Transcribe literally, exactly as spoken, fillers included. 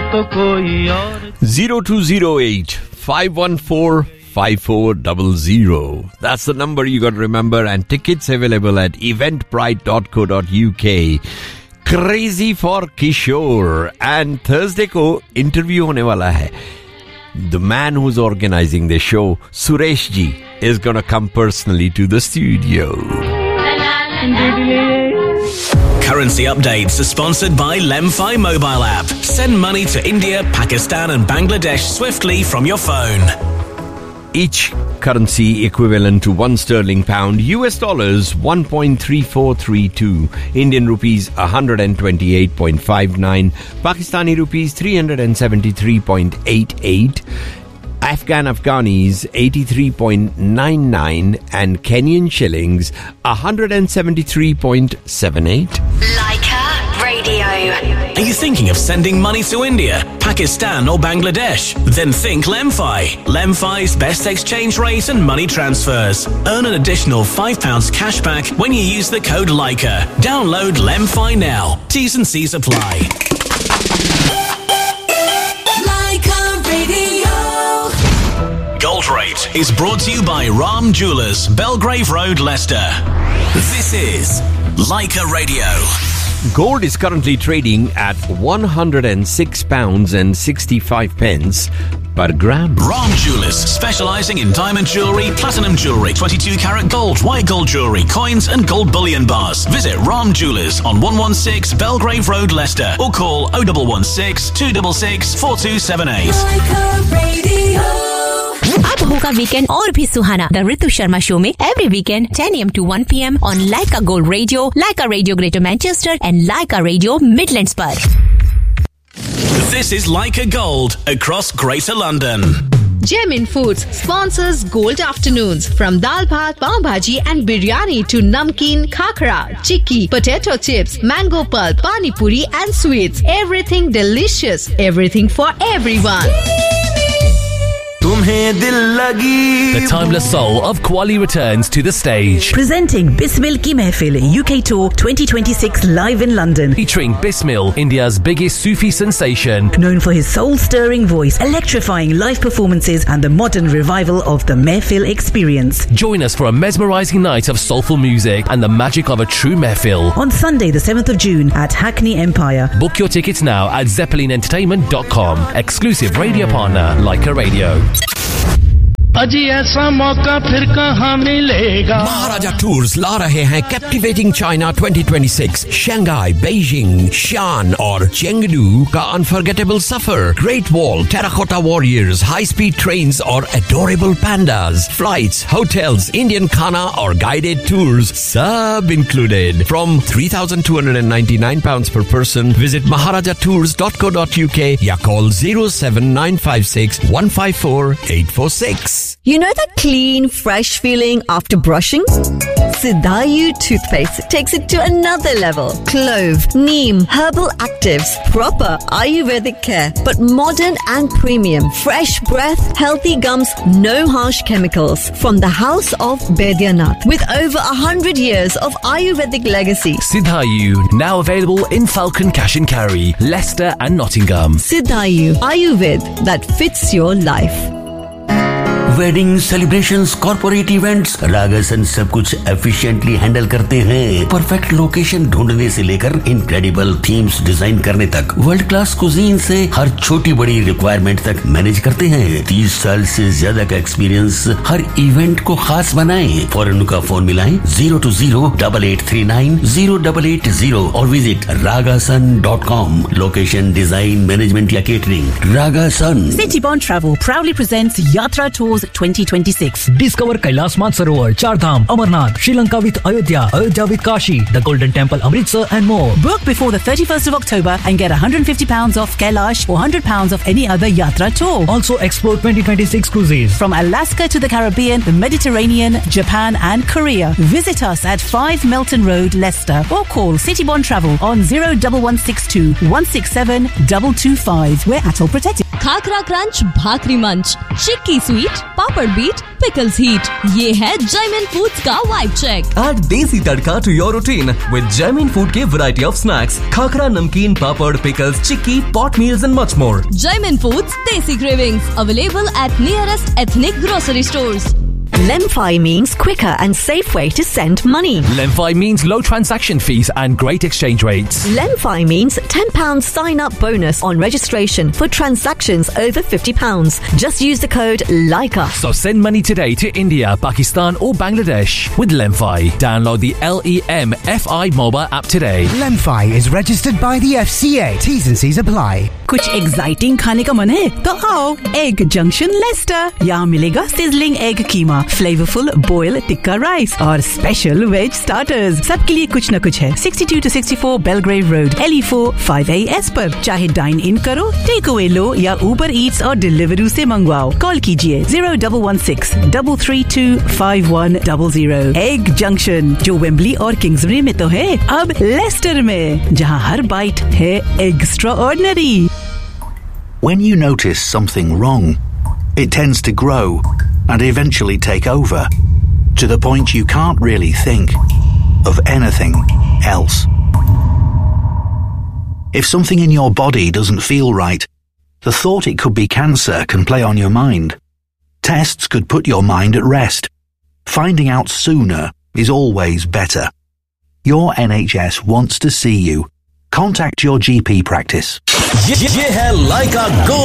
तो कोई और zero two zero eight five one four five four zero zero. That's the number you got to remember, and tickets available at eventbrite dot co dot uk. Crazy for Kishore, and Thursday ko interview hone wala hai. The man who's organizing the show, Suresh ji, is gonna come personally to the studio. Currency updates are sponsored by Lemfi mobile app. Send money to India, Pakistan and Bangladesh swiftly from your phone. Each currency equivalent to one sterling pound, U S dollars one point three four three two, Indian rupees one hundred twenty-eight point five nine, Pakistani rupees three hundred seventy-three point eight eight, Afghan Afghanis eighty-three point nine nine, and Kenyan shillings one hundred seventy-three point seven eight. Leica Radio. Are you thinking of sending money to India, Pakistan or Bangladesh? Then think Lemfi. Lemfi's best exchange rate and money transfers. Earn an additional five pounds cash back when you use the code Leica. Download Lemfi now. T's and C's apply. Leica Radio. Gold Rate is brought to you by Ram Jewellers, Belgrave Road, Leicester. This is Leica Radio. Gold is currently trading at one hundred six pounds and sixty-five pence per gram. Ram Jewellers, specialising in diamond jewellery, platinum jewellery, twenty-two karat gold, white gold jewellery, coins and gold bullion bars. Visit Ram Jewellers on one one six Belgrave Road, Leicester, or call oh one one six, two six six, four two seven eight. Leica Radio. अब होगा weekend और भी सुहाना the Ritu Sharma show में every weekend ten a m to one p m on Leica Gold Radio, Leica Radio Greater Manchester and Leica Radio Midlands पर. This is Leica Gold across Greater London. Gemin Foods sponsors Gold Afternoons. From dal bhat, pav bhaji and biryani to namkeen, khakra, chikki, potato chips, mango pulp, pani puri and sweets. Everything delicious. Everything for everyone. The timeless soul of Qawwali returns to the stage. Presenting Bismil Ki Mehfil U K Tour twenty twenty-six live in London. Featuring Bismil, India's biggest Sufi sensation. Known for his soul-stirring voice, electrifying live performances and the modern revival of the Mehfil experience. Join us for a mesmerising night of soulful music and the magic of a true Mehfil. On Sunday the seventh of June at Hackney Empire. Book your tickets now at zeppelin entertainment dot com. Exclusive radio partner Leica Radio. अजी ऐसा मौका फिर कहाँ मिलेगा. Maharaja Tours ला रहे हैं Captivating China twenty twenty-six, Shanghai, Beijing, Xi'an और Chengdu का unforgettable safar. Great Wall, Terracotta Warriors, high-speed trains और adorable pandas, flights, hotels, Indian khana और guided tours, सब included. From three thousand two hundred ninety-nine pounds per person, visit maharaja tours dot co dot uk या call zero seven nine five six one five four eight four six. You know that clean, fresh feeling after brushing? Sidayu toothpaste takes it to another level. Clove, neem, herbal actives, proper Ayurvedic care, but modern and premium. Fresh breath, healthy gums, no harsh chemicals. From the house of Baidyanath, with over a hundred years of Ayurvedic legacy. Sidayu, now available in Falcon Cash and Carry, Leicester and Nottingham. Sidayu, Ayurved that fits your life. Wedding celebrations, corporate events, रागासन सब कुछ efficiently handle करते हैं. Perfect location ढूंढने से लेकर incredible themes design करने तक, world class cuisine से हर छोटी बड़ी रिक्वायरमेंट तक मैनेज करते हैं. तीस साल से ज्यादा का एक्सपीरियंस हर इवेंट को खास बनाएं. फौरन उनका फोन मिलाएं zero to zero double eight three nine zero double eight zero और visit रागासन dot com. Location, design, management या catering, रागासन. City Bond Travel proudly presents Yatra Tours twenty twenty-six. Discover Kailash Mansarovar, Char Dham, Amarnath, Sri Lanka with Ayodhya, Ayodhya with Kashi, the Golden Temple, Amritsar and more. Book before the thirty-first of October and get one hundred fifty pounds off Kailash or one hundred pounds off any other Yatra tour. Also explore twenty twenty-six cruises. From Alaska to the Caribbean, the Mediterranean, Japan and Korea. Visit us at five Melton Road, Leicester, or call City Bond Travel on zero one one six two one six seven two two five. We're at all protected. Khakhra crunch, भाकरी मंच, चिक्की sweet, पापड़ beat, pickles heat. ये है Jaymin foods का vibe check. Add देसी तड़का to your routine with Jaimin Food के variety of snacks, khakhra, नमकीन, पापड़, pickles, chikki, pot meals and much more. Jaimin Foods Desi Cravings, available at nearest ethnic grocery stores. Lemfi means quicker and safe way to send money. Lemfi means low transaction fees and great exchange rates. Lemfi means ten pounds sign-up bonus on registration for transactions over fifty pounds. Just use the code LAIKA. So send money today to India, Pakistan or Bangladesh with Lemfi. Download the L E M F I mobile app today. Lemfi is registered by the F C A. T's and C's apply. कुछ exciting खाने का मन है तो आओ egg junction Lester. यहाँ मिलेगा sizzling egg कीमा, flavourful boil tikka rice और स्पेशल वेज स्टार्टर्स। सबके लिए कुछ न कुछ है। Sixty-to to sixty-four Belgrave Road, L E four five A S पर। चाहे डाइन इन करो, टेक अवे लो या उबर ईट्स और डिलीवरी से मंगवाओ। कॉल कीजिए zero one one six three three two five one zero zero। Egg junction जो Wembley और Kingsbury में तो है, अब लेस्टर में, जहाँ हर बाइट है extra ordinary. When you notice something wrong, it tends to grow and eventually take over, to the point you can't really think of anything else. If something in your body doesn't feel right, the thought it could be cancer can play on your mind. Tests could put your mind at rest. Finding out sooner is always better. Your N H S wants to see you. Contact your G P practice. ये, ये है लाइका gold